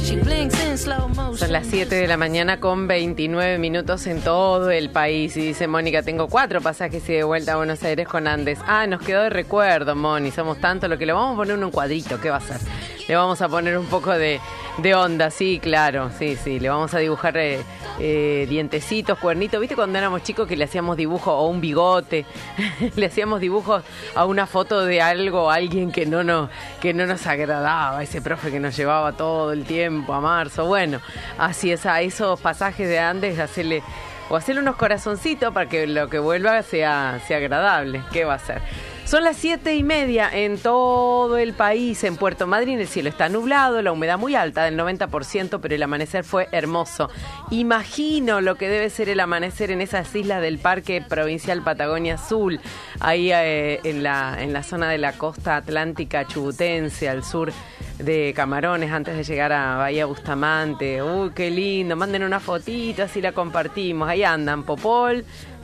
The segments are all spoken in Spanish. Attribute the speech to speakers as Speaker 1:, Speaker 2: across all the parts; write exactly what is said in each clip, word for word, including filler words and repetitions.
Speaker 1: Son las siete de la mañana con veintinueve minutos en todo el país. Y dice Mónica, tengo cuatro pasajes y de vuelta a Buenos Aires con Andes. Ah, nos quedó de recuerdo, Moni. Somos tanto lo que le vamos a poner en un cuadrito. ¿Qué va a hacer? Le vamos a poner un poco de, de onda, sí, claro. Sí, sí, le vamos a dibujar eh, eh, dientecitos, cuernitos. ¿Viste cuando éramos chicos que le hacíamos dibujo o un bigote? Le hacíamos dibujos a una foto de algo, alguien que no, no, que no nos agradaba. Ese profe que nos llevaba todo el tiempo a marzo. Bueno, así es, a esos pasajes de Andes, hacerle o hacerle unos corazoncitos para que lo que vuelva sea, sea agradable. ¿Qué va a ser? Son las siete y media en todo el país. En Puerto Madryn el cielo está nublado, la humedad muy alta del noventa por ciento, pero el amanecer fue hermoso. Imagino lo que debe ser el amanecer en esas islas del Parque Provincial Patagonia Azul, ahí eh, en la, en la zona de la costa atlántica chubutense, al sur de Camarones, antes de llegar a Bahía Bustamante. Uy, qué lindo, manden una fotito, así la compartimos. Ahí andan Popol,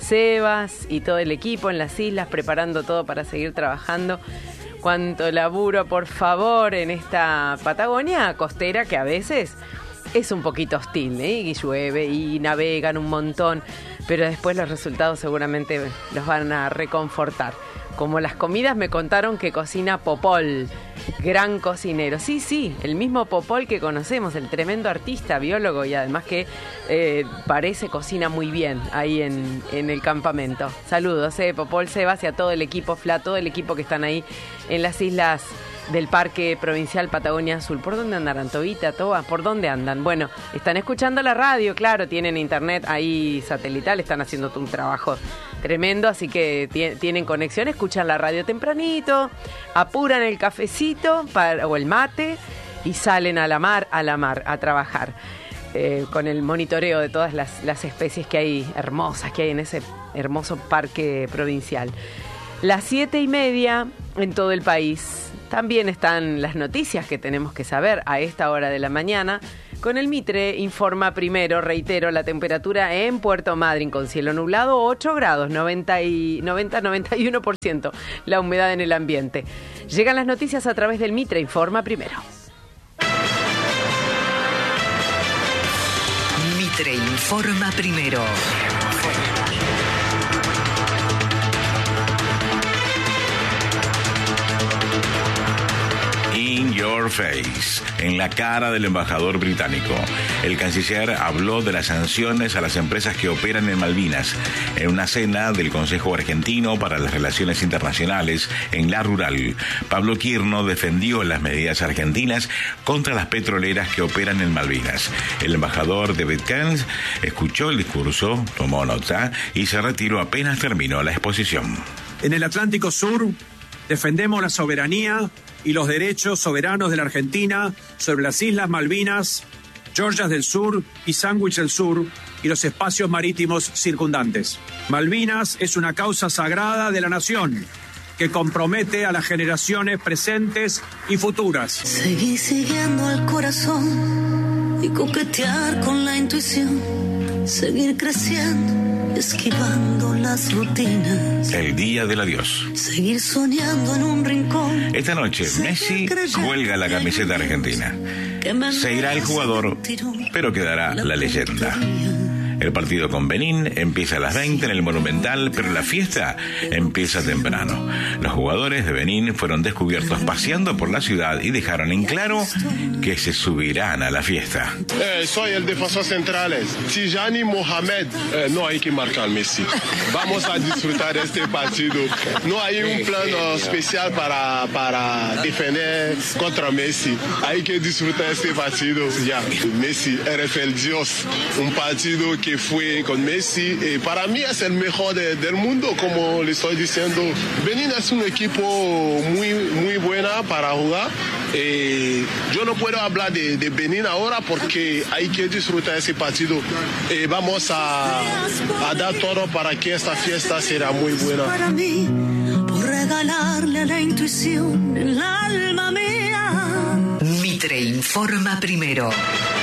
Speaker 1: Sebas y todo el equipo en las islas preparando todo para seguir trabajando. Cuánto laburo, por favor, en esta Patagonia costera que a veces es un poquito hostil, ¿eh? Y llueve y navegan un montón, pero después los resultados seguramente los van a reconfortar. Como las comidas, me contaron que cocina Popol, gran cocinero. Sí, sí, el mismo Popol que conocemos, el tremendo artista, biólogo y además que eh, parece cocina muy bien ahí en, en el campamento. Saludos, eh, Popol, Sebas y a todo el equipo, Fla, todo el equipo que están ahí en las islas del Parque Provincial Patagonia Azul. ¿Por dónde andarán, Tobita, Toba? ¿Por dónde andan? Bueno, están escuchando la radio, claro, tienen internet ahí satelital, están haciendo un trabajo tremendo, así que t- tienen conexión, escuchan la radio tempranito, apuran el cafecito para, o el mate y salen a la mar, a la mar, a trabajar. Eh, con el monitoreo de todas las, las especies que hay, hermosas que hay en ese hermoso parque provincial. Las siete y media en todo el país. También están las noticias que tenemos que saber a esta hora de la mañana. Con el Mitre informa primero, reitero, la temperatura en Puerto Madryn con cielo nublado, ocho grados, noventa y noventa y uno por ciento la humedad en el ambiente. Llegan las noticias a través del Mitre informa primero.
Speaker 2: Mitre informa primero.
Speaker 3: In your face, en la cara del embajador británico. El canciller habló de las sanciones a las empresas que operan en Malvinas en una cena del Consejo Argentino para las Relaciones Internacionales en La Rural. Pablo Quirno defendió las medidas argentinas contra las petroleras que operan en Malvinas. El embajador David Cairns escuchó el discurso, tomó nota y se retiró apenas terminó la exposición.
Speaker 4: En el Atlántico Sur defendemos la soberanía y los derechos soberanos de la Argentina sobre las Islas Malvinas, Georgias del Sur y Sandwich del Sur y los espacios marítimos circundantes. Malvinas es una causa sagrada de la nación que compromete a las generaciones presentes y futuras.
Speaker 5: Seguir siguiendo al corazón y coquetear con la intuición, seguir creciendo, esquivando las rutinas.
Speaker 3: El día del adiós.
Speaker 5: Seguir soñando en un rincón.
Speaker 3: Esta noche Messi cuelga la camiseta argentina. Se irá el jugador, pero quedará la leyenda. El partido con Benín empieza a las veinte en el Monumental, pero la fiesta empieza temprano. Los jugadores de Benín fueron descubiertos paseando por la ciudad y dejaron en claro que se subirán a la fiesta.
Speaker 6: Eh, soy el defensor central, Tijani Mohamed. Eh, no hay que marcar Messi. Vamos a disfrutar este partido. No hay un plan especial para, para defender contra Messi. Hay que disfrutar este partido. Ya, Messi, eres el Dios. Un partido que fue con Messi, y para mí es el mejor de, del mundo, como le estoy diciendo. Benín es un equipo muy, muy buena para jugar. Eh, yo no puedo hablar de, de Benín ahora porque hay que disfrutar ese partido. Eh, vamos a, a dar todo para que esta fiesta será muy buena.
Speaker 5: Para mí, por regalarle a la intuición el alma mía.
Speaker 2: Mitre informa primero.